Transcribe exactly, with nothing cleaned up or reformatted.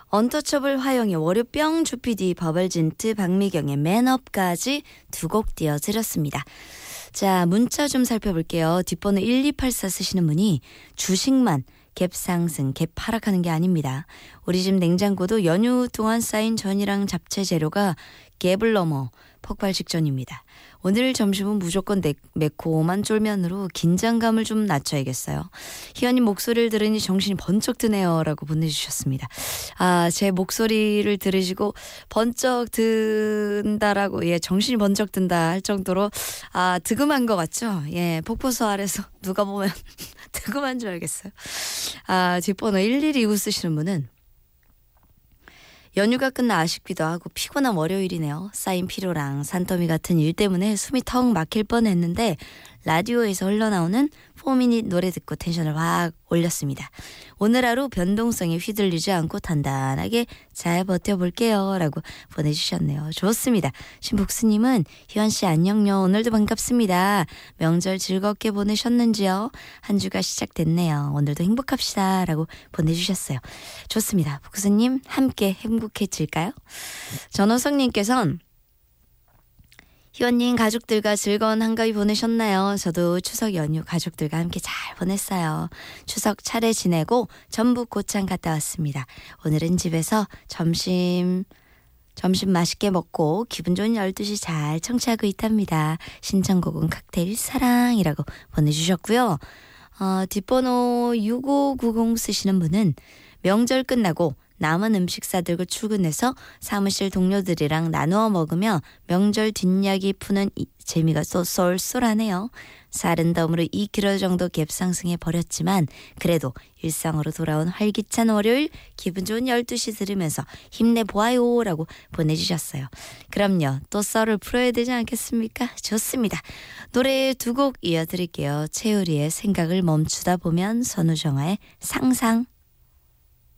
언터처블 화영의 월요병, 주피디 버벌진트, 박미경의 맨업까지 두 곡 띄워드렸습니다. 자, 문자 좀 살펴볼게요. 뒷번호 일이팔사 쓰시는 분이 주식만 갭 상승, 갭 하락하는 게 아닙니다. 우리 집 냉장고도 연휴 동안 쌓인 전이랑 잡채 재료가 갭을 넘어 폭발 직전입니다. 오늘 점심은 무조건 내, 매콤한 쫄면으로 긴장감을 좀 낮춰야겠어요. 희연님 목소리를 들으니 정신이 번쩍 드네요 라고 보내주셨습니다. 아, 제 목소리를 들으시고 번쩍 든다라고, 예, 정신이 번쩍 든다 할 정도로 아, 득음한 것 같죠? 예, 폭포수 아래서 누가 보면 득음한 줄 알겠어요. 아, 뒷번호 일일이구 쓰시는 분은 연휴가 끝나 아쉽기도 하고 피곤한 월요일이네요. 쌓인 피로랑 산더미 같은 일 때문에 숨이 턱 막힐 뻔했는데 라디오에서 흘러나오는 포미닛 노래 듣고 텐션을 확 올렸습니다. 오늘 하루 변동성에 휘둘리지 않고 단단하게 잘 버텨볼게요 라고 보내주셨네요. 좋습니다. 신복수님은 희원씨 안녕요. 오늘도 반갑습니다. 명절 즐겁게 보내셨는지요? 한 주가 시작됐네요. 오늘도 행복합시다 라고 보내주셨어요. 좋습니다. 복수님 함께 행복해질까요? 전호성님께서는 희원님 가족들과 즐거운 한가위 보내셨나요? 저도 추석 연휴 가족들과 함께 잘 보냈어요. 추석 차례 지내고 전북 고창 갔다 왔습니다. 오늘은 집에서 점심 점심 맛있게 먹고 기분 좋은 열두 시 잘 청취하고 있답니다. 신청곡은 칵테일 사랑이라고 보내주셨고요. 어, 뒷번호 육오구공 쓰시는 분은 명절 끝나고 남은 음식 싸들고 출근해서 사무실 동료들이랑 나누어 먹으며 명절 뒷이야기 푸는 이, 재미가 또 쏠쏠하네요. 살은 덤으로 이 킬로그램 정도 갭 상승해 버렸지만 그래도 일상으로 돌아온 활기찬 월요일 기분 좋은 열두 시 들으면서 힘내보아요 라고 보내주셨어요. 그럼요. 또 썰을 풀어야 되지 않겠습니까? 좋습니다. 노래 두 곡 이어드릴게요. 채우리의 생각을 멈추다 보면, 선우정아의 상상.